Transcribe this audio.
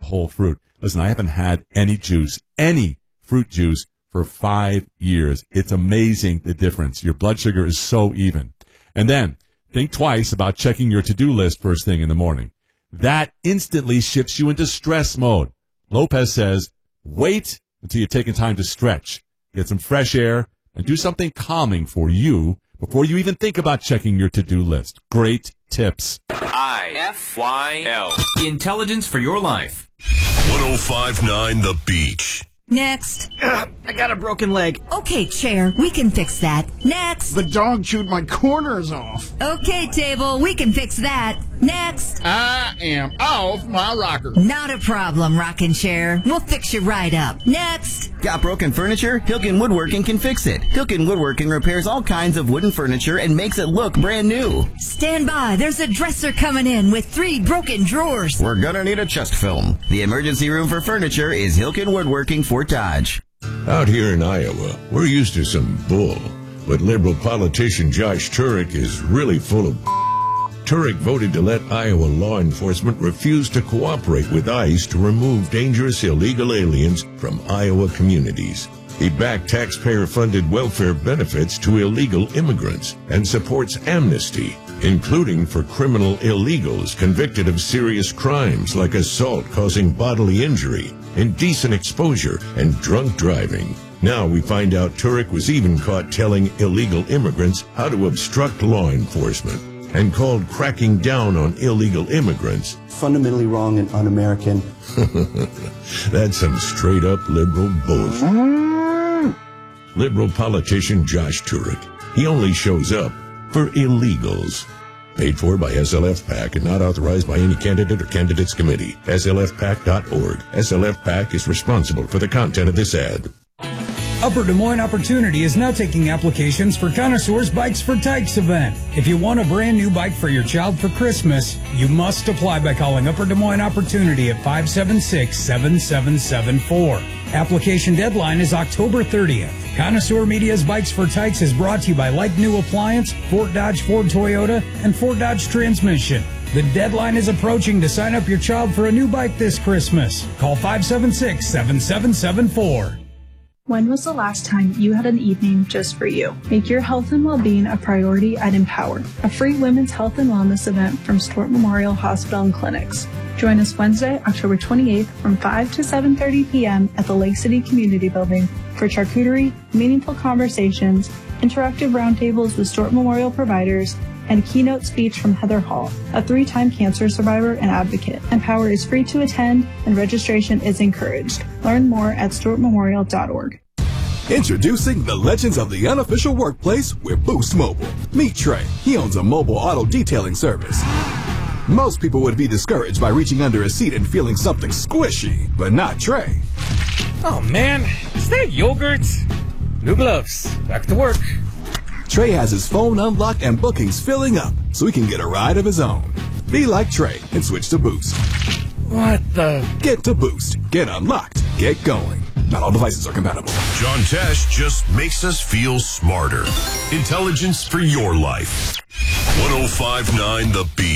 whole fruit. Listen, I haven't had any fruit juice for 5 years. It's amazing the difference. Your blood sugar is so even. And then think twice about checking your to-do list first thing in the morning. That instantly shifts you into stress mode. Lopez says, wait until you've taken time to stretch, get some fresh air, and do something calming for you before you even think about checking your to-do list. Great tips. IFYL. Intelligence for your life. 105.9 The Beach. Next. I got a broken leg. Okay, chair, we can fix that. Next. The dog chewed my corners off. Okay, table, we can fix that. Next. I am off my rocker. Not a problem, rocking chair. We'll fix you right up. Next. Got broken furniture? Hilken Woodworking can fix it. Hilken Woodworking repairs all kinds of wooden furniture and makes it look brand new. Stand by. There's a dresser coming in with 3 broken drawers. We're gonna need a chest film. The emergency room for furniture is Hilken Woodworking Fort Dodge. Out here in Iowa, we're used to some bull, but liberal politician Josh Turek is really full of Turek voted to let Iowa law enforcement refuse to cooperate with ICE to remove dangerous illegal aliens from Iowa communities. He backed taxpayer-funded welfare benefits to illegal immigrants and supports amnesty, including for criminal illegals convicted of serious crimes like assault causing bodily injury, indecent exposure, and drunk driving. Now we find out Turek was even caught telling illegal immigrants how to obstruct law enforcement and called cracking down on illegal immigrants fundamentally wrong and un-American. That's some straight-up liberal bullshit. Liberal politician Josh Turek. He only shows up for illegals. Paid for by SLF PAC and not authorized by any candidate or candidates committee. SLFPAC.org. SLF PAC is responsible for the content of this ad. Upper Des Moines Opportunity is now taking applications for Connoisseur's Bikes for Tykes event. If you want a brand new bike for your child for Christmas, you must apply by calling Upper Des Moines Opportunity at 576-7774. Application deadline is October 30th. Connoisseur Media's Bikes for Tykes is brought to you by Like New Appliance, Fort Dodge Ford Toyota, and Fort Dodge Transmission. The deadline is approaching to sign up your child for a new bike this Christmas. Call 576-7774. When was the last time you had an evening just for you? Make your health and well-being a priority at Empower, a free women's health and wellness event from Stewart Memorial Hospital and Clinics. Join us Wednesday, October 28th from 5 to 7:30 p.m. at the Lake City Community Building for charcuterie, meaningful conversations, interactive roundtables with Stewart Memorial providers, and a keynote speech from Heather Hall, a 3-time cancer survivor and advocate. Empower is free to attend and registration is encouraged. Learn more at stewartmemorial.org. Introducing the legends of the unofficial workplace with Boost Mobile. Meet Trey. He owns a mobile auto detailing service. Most people would be discouraged by reaching under a seat and feeling something squishy, but not Trey. Oh man, is that yogurt? New gloves. Back to work. Trey has his phone unlocked and bookings filling up, so he can get a ride of his own. Be like Trey and switch to Boost. What the? Get to Boost. Get unlocked. Get going. Not all devices are compatible. John Tesh just makes us feel smarter. Intelligence for your life. 105.9 The Beat.